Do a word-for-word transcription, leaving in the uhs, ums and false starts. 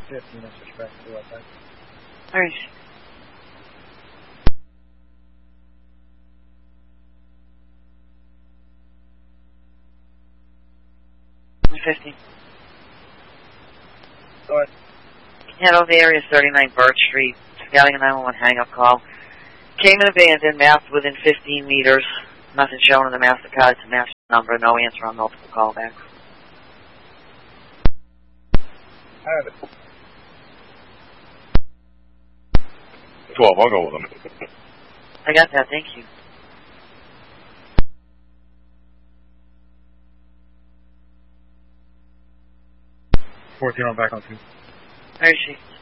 fifteen, I switch back to what time? Alright. fifteen. Go ahead. Head over the area, thirty-nine Birch Street. Scouting a nine one one hang-up call. Came in abandoned, mapped within fifteen meters. Nothing shown in the master card. It's a master number. No answer on multiple callbacks. I have it. twelve, I'll go with them. I got that, thank you. fourteen, I'm back on two. Where is she?